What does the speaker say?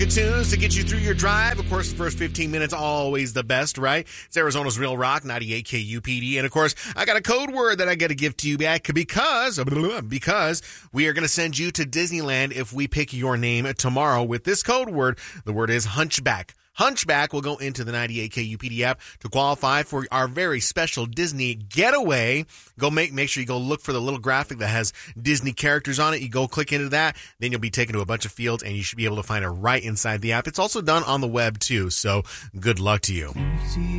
Good tunes to get you through your drive. Of course, the first 15 minutes, always the best, right? It's Arizona's Real Rock, 98 KUPD. And of course, I got a code word that I got to give to you back because we are going to send you to Disneyland if we pick your name tomorrow with this code word. The word is Hunchback. Hunchback will go into the 98 KUPD app to qualify for our very special Disney getaway. Go make sure you go look for the little graphic that has Disney characters on it. You go click into that, then you'll be taken to a bunch of fields and you should be able to find it right inside the app. It's also done on the web too, so good luck to you.